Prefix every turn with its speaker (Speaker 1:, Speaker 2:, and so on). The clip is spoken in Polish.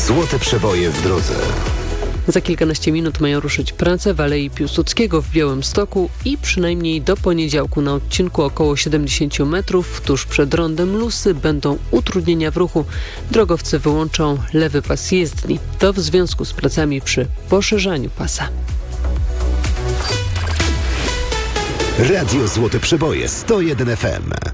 Speaker 1: Złote przeboje w drodze.
Speaker 2: Za kilkanaście minut mają ruszyć prace w Alei Piłsudskiego w Białymstoku i przynajmniej do poniedziałku na odcinku około 70 metrów tuż przed rondem Lusy będą utrudnienia w ruchu. Drogowcy wyłączą lewy pas jezdni. To w związku z pracami przy poszerzaniu pasa.
Speaker 1: Radio Złote Przeboje 101 FM.